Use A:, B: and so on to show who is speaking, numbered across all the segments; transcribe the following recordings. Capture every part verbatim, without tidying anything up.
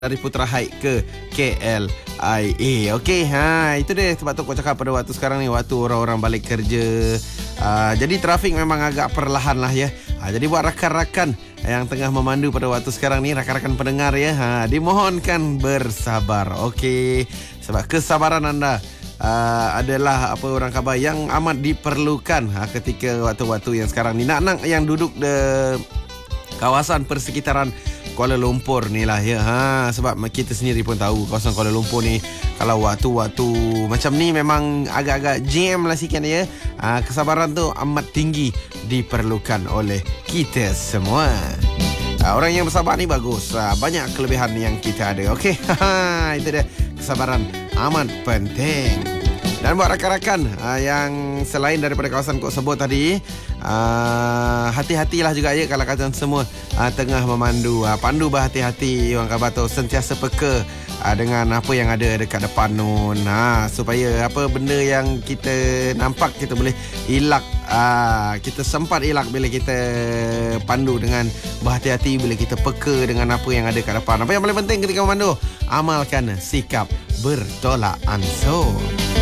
A: dari Putra Haik ke K L I A. Okey, ha, itu dia sebab tu aku cakap pada waktu sekarang ni, waktu orang-orang balik kerja. Uh, jadi trafik memang agak perlahan lah ya. Ha, jadi buat rakan-rakan yang tengah memandu pada waktu sekarang ni, rakan-rakan pendengar ya, ha, dimohonkan bersabar. Okey, sebab kesabaran anda Uh, adalah apa orang khabar yang amat diperlukan ha, ketika waktu-waktu yang sekarang ni. Nak-nak yang duduk di kawasan persekitaran Kuala Lumpur ni lah ya, ha, sebab kita sendiri pun tahu kawasan Kuala Lumpur ni kalau waktu-waktu macam ni memang agak-agak jam lah sikit ya. Ha, kesabaran tu amat tinggi diperlukan oleh kita semua. Ha, orang yang bersabar ni bagus, ha, banyak kelebihan yang kita ada. Okey, itu dia, kesabaran amat penting. Dan buat rakan-rakan uh, yang selain daripada kawasan Kok Sebut tadi, uh, hati-hatilah juga ya kalau kalian semua uh, tengah memandu. Uh, pandu berhati-hati, orang khabar tu sentiasa peka uh, dengan apa yang ada dekat depan nun, uh, supaya apa benda yang kita nampak kita boleh elak, uh, kita sempat elak bila kita pandu dengan berhati-hati, bila kita peka dengan apa yang ada kat depan. Apa yang paling penting ketika memandu? Amalkan sikap bertolak ansur.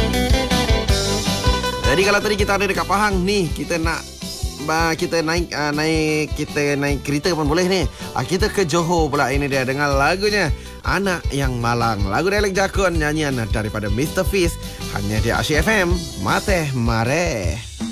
A: Jadi kalau tadi kita ada dekat Pahang ni, kita nak kita naik uh, naik kita naik kereta pun boleh ni. Uh, kita ke Johor pula, ini dia dengan lagunya Anak Yang Malang. Lagu Dialek Jakun, nyanyian daripada mister Fiz, hanya di Asyik F M. Mateh Mareh.